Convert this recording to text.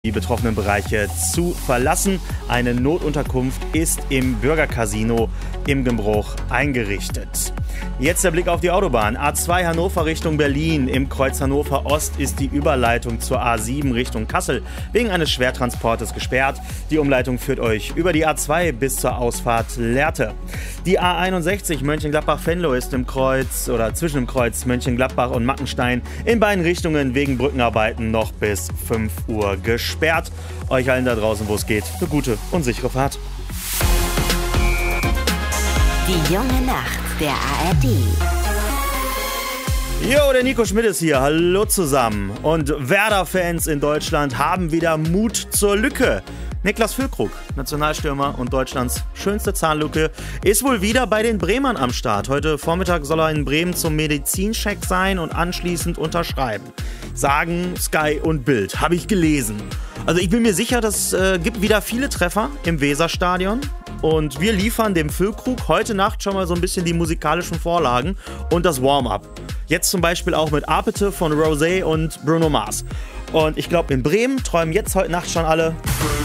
die betroffenen Bereiche zu verlassen. Eine Notunterkunft ist im Bürgercasino im Gembruch eingerichtet. Jetzt der Blick auf die Autobahn. A2 Hannover Richtung Berlin. Im Kreuz Hannover Ost ist die Überleitung zur A7 Richtung Kassel wegen eines Schwertransportes gesperrt. Die Umleitung führt euch über die A2 bis zur Ausfahrt Lehrte. Die A61 Mönchengladbach-Venlo ist im Kreuz oder zwischen dem Kreuz Mönchengladbach und Mackenstein in beiden Richtungen wegen Brückenarbeiten noch bis 5 Uhr gesperrt. Euch allen da draußen, wo es geht, eine gute und sichere Fahrt. Die junge Nacht der ARD. Jo, der Nico Schmidt ist hier. Hallo zusammen. Und Werder-Fans in Deutschland haben wieder Mut zur Lücke. Niklas Füllkrug, Nationalstürmer und Deutschlands schönste Zahnlücke, ist wohl wieder bei den Bremern am Start. Heute Vormittag soll er in Bremen zum Medizincheck sein und anschließend unterschreiben. Sagen Sky und Bild. Habe ich gelesen. Also ich bin mir sicher, das gibt wieder viele Treffer im Weserstadion. Und wir liefern dem Füllkrug heute Nacht schon mal so ein bisschen die musikalischen Vorlagen und das Warm-up. Jetzt zum Beispiel auch mit Apete von Rosé und Bruno Mars. Und ich glaube, in Bremen träumen jetzt heute Nacht schon alle